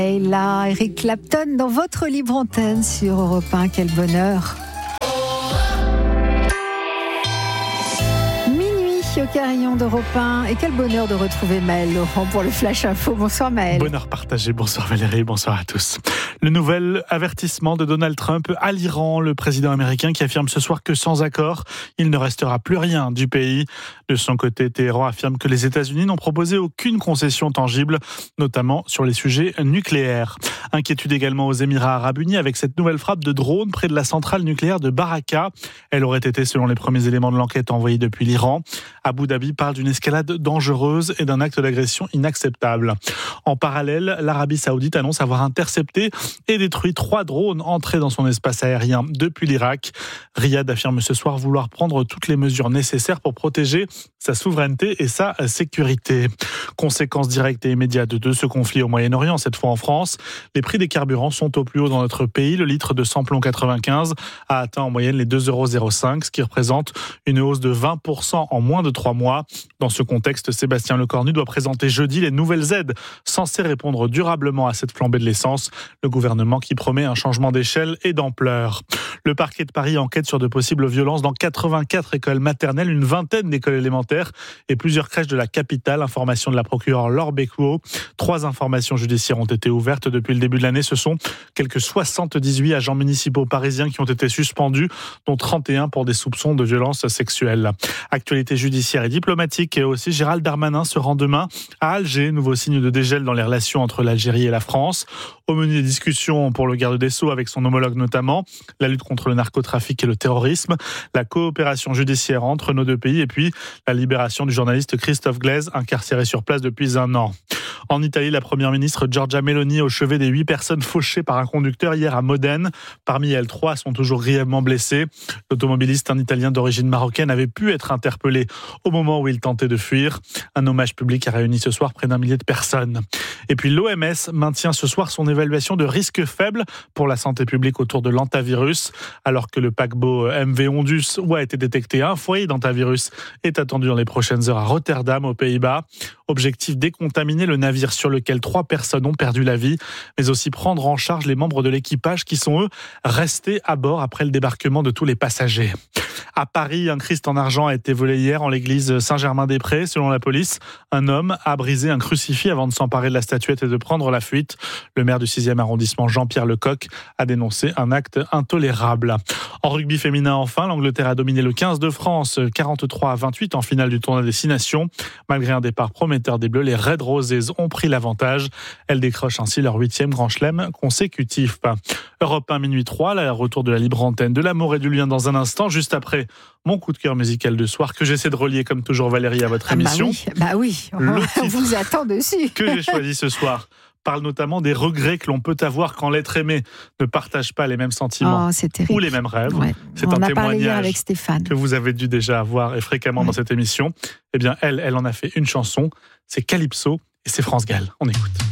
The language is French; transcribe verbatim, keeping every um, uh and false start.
Et là, Eric Clapton dans votre libre antenne sur Europe un, quel bonheur. Minuit au carillon d'Europe un, et quel bonheur de retrouver Maël Laurent pour le Flash Info. Bonsoir Maël. Bonheur partagé, bonsoir Valérie, bonsoir à tous. Le nouvel avertissement de Donald Trump à l'Iran, le président américain qui affirme ce soir que sans accord, il ne restera plus rien du pays. De son côté, Téhéran affirme que les États-Unis n'ont proposé aucune concession tangible, notamment sur les sujets nucléaires. Inquiétude également aux Émirats arabes unis avec cette nouvelle frappe de drone près de la centrale nucléaire de Baraka. Elle aurait été, selon les premiers éléments de l'enquête, envoyée depuis l'Iran. Abu Dhabi parle d'une escalade dangereuse et d'un acte d'agression inacceptable. En parallèle, l'Arabie saoudite annonce avoir intercepté et détruit trois drones entrés dans son espace aérien depuis l'Irak. Riyad affirme ce soir vouloir prendre toutes les mesures nécessaires pour protéger sa souveraineté et sa sécurité. Conséquence directe et immédiate de ce conflit au Moyen-Orient, cette fois en France, les prix des carburants sont au plus haut dans notre pays. Le litre de samplon quatre-vingt-quinze a atteint en moyenne les deux euros zéro cinq, ce qui représente une hausse de vingt pour cent en moins de trois mois. Dans ce contexte, Sébastien Lecornu doit présenter jeudi les nouvelles aides censées répondre durablement à cette flambée de l'essence. Le gouvernement qui promet un changement d'échelle et d'ampleur. Le parquet de Paris enquête sur de possibles violences dans quatre-vingt-quatre écoles maternelles, une vingtaine d'écoles élémentaires et plusieurs crèches de la capitale. Information de la procureure Laure Bécuot. Trois informations judiciaires ont été ouvertes depuis le début de l'année. Ce sont quelques soixante-dix-huit agents municipaux parisiens qui ont été suspendus, dont trente et un pour des soupçons de violences sexuelles. Actualité judiciaire et diplomatique et aussi, Gérald Darmanin se rend demain à Alger. Nouveau signe de dégel dans les relations entre l'Algérie et la France. Au menu des discussions pour le garde des Sceaux avec son homologue notamment, la lutte contre le narcotrafic et le terrorisme, la coopération judiciaire entre nos deux pays et puis la libération du journaliste Christophe Glaise, incarcéré sur place depuis un an. En Italie, la première ministre Giorgia Meloni au chevet des huit personnes fauchées par un conducteur hier à Modène. Parmi elles, trois sont toujours grièvement blessées. L'automobiliste, un Italien d'origine marocaine, avait pu être interpellé au moment où il tentait de fuir. Un hommage public a réuni ce soir près d'un millier de personnes. Et puis l'O M S maintient ce soir son évaluation de risque faible pour la santé publique autour de l'hantavirus. Alors que le paquebot M V Ondus, où a été détecté un foyer d'hantavirus, est attendu dans les prochaines heures à Rotterdam, aux Pays-Bas. Objectif, décontaminer le navire sur lequel trois personnes ont perdu la vie, mais aussi prendre en charge les membres de l'équipage qui sont, eux, restés à bord après le débarquement de tous les passagers. À Paris, un Christ en argent a été volé hier en l'église Saint-Germain-des-Prés. Selon la police, un homme a brisé un crucifix avant de s'emparer de la statuette et de prendre la fuite. Le maire du sixième arrondissement, Jean-Pierre Lecoq, a dénoncé un acte intolérable. En rugby féminin, enfin, l'Angleterre a dominé le quinze de France, quarante-trois à vingt-huit en finale du tournoi des Six Nations. Malgré un départ prometteur des Bleus, les Red Roses ont pris l'avantage. Elles décrochent ainsi leur huitième grand chelem consécutif. Europe un, minuit trois, le retour de la libre antenne de l'amour et du lien dans un instant, juste après mon coup de cœur musical de soir, que j'essaie de relier comme toujours Valérie à votre ah émission. Bah oui, bah oui. On vous attend dessus. Que j'ai choisi ce soir parle notamment des regrets que l'on peut avoir quand l'être aimé ne partage pas les mêmes sentiments oh, ou les mêmes rêves. Ouais. C'est on un a témoignage avec Stéphane. Que vous avez dû déjà avoir et fréquemment ouais. dans cette émission. Eh bien, elle, elle en a fait une chanson. C'est Calypso et c'est France Gall. On écoute.